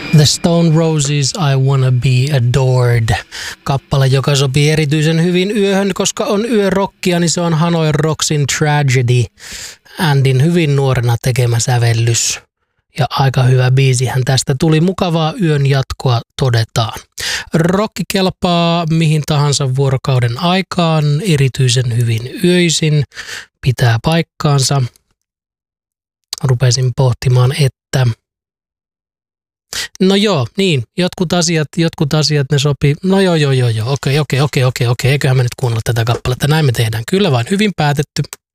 The Stone Roses, I Wanna Be Adored. Kappale, joka sopii erityisen hyvin yöhön, koska on yörokkia, niin se on Hanoi Rocksin Tragedy. Andin hyvin nuorena tekemä sävellys. Ja aika hyvä biisihän tästä tuli. Mukavaa yön jatkoa todetaan. Rokki kelpaa mihin tahansa vuorokauden aikaan, erityisen hyvin yöisin. Pitää paikkaansa. Rupesin pohtimaan, että no joo, niin, jotkut asiat ne sopii. No joo, okei, eiköhän me nyt kuunnella tätä kappaletta. Näin me tehdään. Kyllä vain, hyvin päätetty.